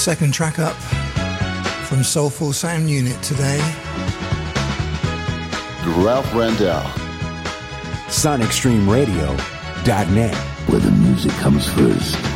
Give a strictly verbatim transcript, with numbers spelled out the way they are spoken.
second track up from Soulful Sound Unit today. Ralph Randell. Sonic Stream Radio dot net. Where the music comes first.